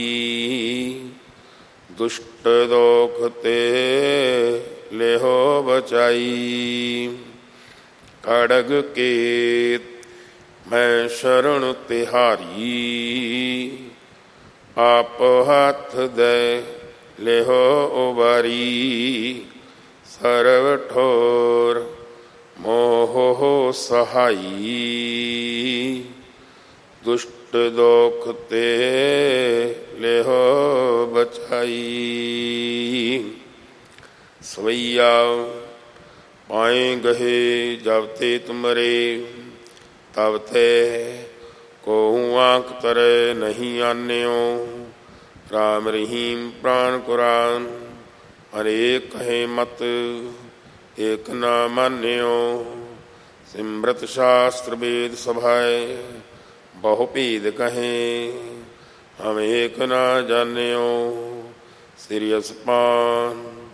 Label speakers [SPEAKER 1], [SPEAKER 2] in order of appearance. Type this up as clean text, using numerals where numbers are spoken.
[SPEAKER 1] दुष्ट दोख ते लेहो बचाई। खड़ग केत मैं शरण तिहारी, आप हाथ दे लेहो उबारी। सर्व ठोर मोह सहाई, दुष्ट दोख ते लेहो बचाई। सवैया पाए गहे जब ते तुमरे, तब ते कोहू आंख तरे नहीं आन्यो। राम रहीम प्राण कुरान, अनेक कहे मत एक न मान्यो। सिमृत शास्त्र वेद सभाए, बहु भेद कहें हम एक न जान्यो। श्री असपान